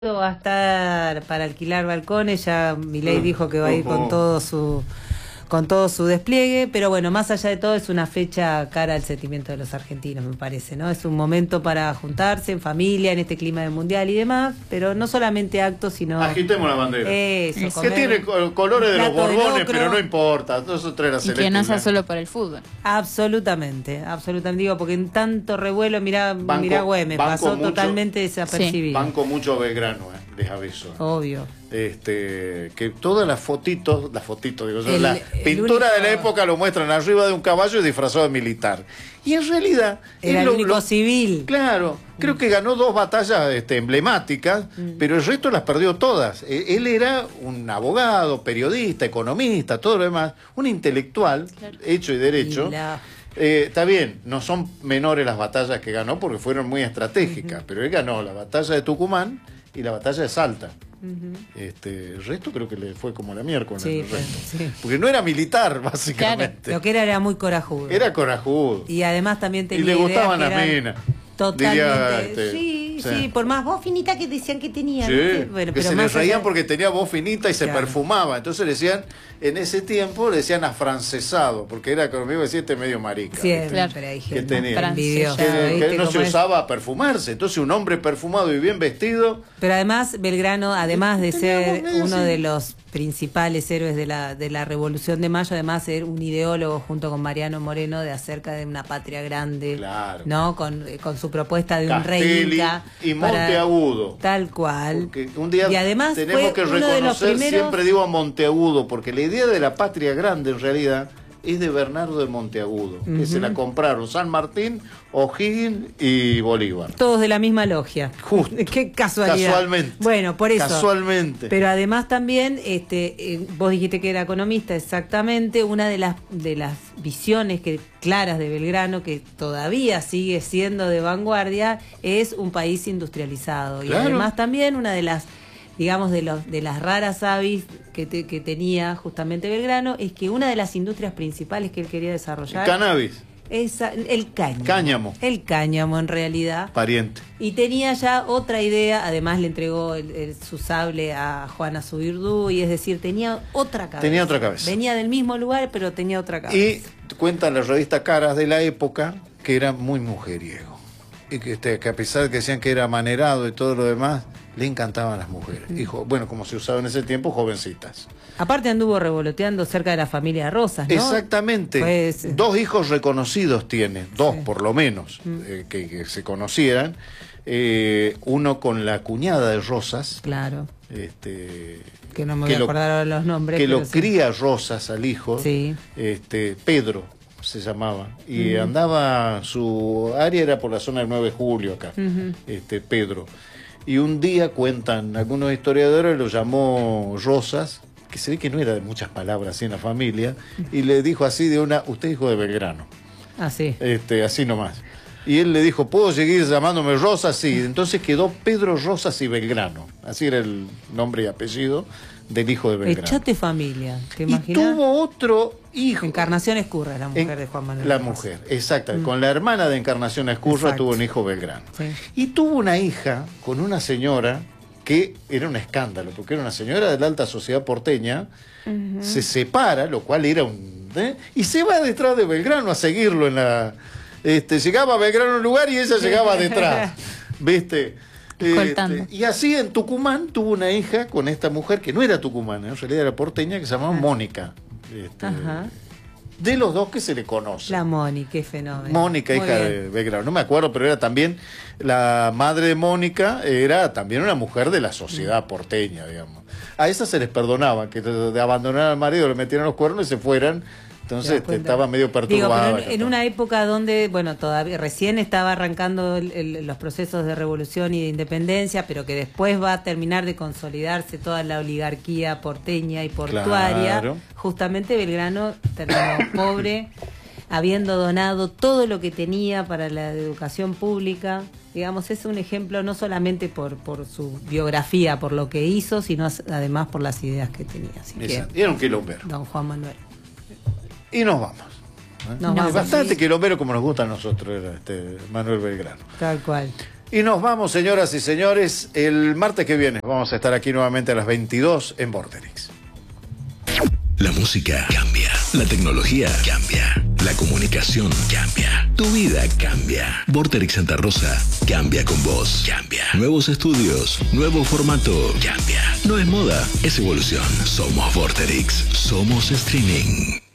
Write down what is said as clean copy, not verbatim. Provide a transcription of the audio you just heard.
Va a estar para alquilar balcones, ya Milei dijo que va a ir con todo su despliegue, pero bueno, más allá de todo es una fecha cara al sentimiento de los argentinos, me parece, ¿no? Es un momento para juntarse en familia, en este clima de mundial y demás, pero no solamente actos, sino... Agitemos la bandera. Eso, que tiene colores de los Borbones, pero no importa, eso trae la y selección. que no sea solo por el fútbol. Absolutamente, digo, porque en tanto revuelo, mirá Güemes, pasó mucho, totalmente desapercibido. Sí. Banco mucho Belgrano, les aviso. Obvio. Que todas las fotitos, digo yo, la pintura de la época lo muestran arriba de un caballo y disfrazado de militar. Y en realidad era el único civil. Claro, creo que ganó 2 batallas emblemáticas, pero el resto las perdió todas. Él era un abogado, periodista, economista, todo lo demás, un intelectual, claro, hecho y derecho. Está bien, no son menores las batallas que ganó porque fueron muy estratégicas, pero él ganó la batalla de Tucumán y la batalla de Salta. El resto creo que le fue como la miércoles. Sí, sí. Porque no era militar, básicamente. Claro, lo que era muy corajudo. Era corajudo. Y además también tenía. Y le gustaban las minas. Totalmente. Sí, por más voz finita que decían que tenía. Sí, bueno, que pero se les reían porque tenía voz finita y se perfumaba. Entonces le decían, en ese tiempo le decían afrancesado, porque era conmigo decía medio marica. Sí, claro, pero hay gente que tenía. Que no se usaba a perfumarse. Entonces un hombre perfumado y bien vestido. Pero además Belgrano, además de ser uno de los principales héroes de la Revolución de Mayo, además ser un ideólogo junto con Mariano Moreno de acerca de una patria grande, claro, ¿no? Con su propuesta de Castelli, un rey inca y Monteagudo, tal cual. Porque un día y además tenemos que reconocer, primeros... siempre digo a Monteagudo, porque la idea de la patria grande en realidad es de Bernardo de Monteagudo, que se la compraron San Martín, O'Higgins y Bolívar. Todos de la misma logia. Justo. Qué casualidad. Casualmente. Bueno, por eso. Casualmente. Pero además también, vos dijiste que era economista, exactamente, una de las visiones claras de Belgrano, que todavía sigue siendo de vanguardia, es un país industrializado. Claro. Y además también una de las, digamos, de las raras avis que tenía justamente Belgrano, es que una de las industrias principales que él quería desarrollar... Cannabis. El cáñamo. El cáñamo, en realidad. Pariente. Y tenía ya otra idea, además le entregó su sable a Juana Subirdú, y es decir, tenía otra cabeza. Venía del mismo lugar, pero tenía otra cabeza. Y cuentan las revistas caras de la época que era muy mujeriego. Y que a pesar de que decían que era amanerado y todo lo demás, le encantaban las mujeres. Dijo, bueno, como se usaba en ese tiempo, jovencitas. Aparte anduvo revoloteando cerca de la familia Rosas, ¿no? Exactamente. Pues, 2 hijos reconocidos tiene, 2 por lo menos, que se conocieran. Uno con la cuñada de Rosas. Claro. Que no me voy a acordar ahora los nombres. Que lo cría Rosas al hijo. Sí. Pedro se llamaba. Y andaba, su área era por la zona del 9 de julio acá. Pedro. Y un día, cuentan algunos historiadores, lo llamó Rosas, que se ve que no era de muchas palabras así en la familia, y le dijo así usted es hijo de Belgrano. Así. Así nomás. Y él le dijo, ¿puedo seguir llamándome Rosas? Sí. Entonces quedó Pedro Rosas y Belgrano. Así era el nombre y apellido del hijo de Belgrano. Echate familia, ¿te imaginas? Y tuvo otro hijo. Encarnación Escurra, la mujer de Juan Manuel. La mujer, exacto. Con la hermana de Encarnación Escurra tuvo un hijo Belgrano. Sí. Y tuvo una hija con una señora que era un escándalo, porque era una señora de la alta sociedad porteña, se separa, lo cual era y se va detrás de Belgrano a seguirlo en la... llegaba a Belgrano a un lugar y ella llegaba detrás, ¿viste? Y así en Tucumán tuvo una hija con esta mujer que no era tucumana, en realidad era porteña, que se llamaba Mónica. De los 2 que se le conoce. La Mónica, qué fenómeno. Mónica, hija de Belgrano, no me acuerdo, pero era también la madre de Mónica, era también una mujer de la sociedad porteña, digamos. A esas se les perdonaba que de abandonar al marido, le metieran los cuernos y se fueran. Entonces estaba medio perturbada. Pero en una época donde, bueno, todavía recién estaba arrancando los procesos de revolución y de independencia, pero que después va a terminar de consolidarse toda la oligarquía porteña y portuaria. Claro. Justamente Belgrano terminó pobre, habiendo donado todo lo que tenía para la educación pública. Digamos, es un ejemplo no solamente por su biografía, por lo que hizo, sino además por las ideas que tenía. Así que, era un quilombero. Don Juan Manuel. Y nos vamos. Bastante quilombero como nos gusta a nosotros, Manuel Belgrano. Tal cual. Y nos vamos, señoras y señores. El martes que viene vamos a estar aquí nuevamente a las 22 en Vorterix. La música cambia, la tecnología cambia, la comunicación cambia, tu vida cambia. Vorterix Santa Rosa cambia con vos, cambia. Nuevos estudios, nuevo formato, cambia. No es moda, es evolución. Somos Vorterix, somos streaming.